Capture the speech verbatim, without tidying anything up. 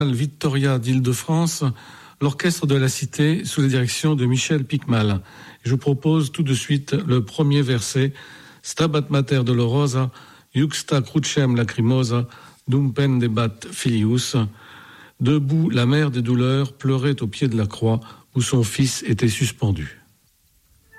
Victoria d'Île-de-France, l'Orchestre de la Cité sous la direction de Michel Picmal. Je vous propose tout de suite le premier verset, Stabat Mater Dolorosa, Juxta Crucem Lacrimosa, Dum pendebat filius. Debout, la mère des douleurs pleurait au pied de la croix où son fils était suspendu.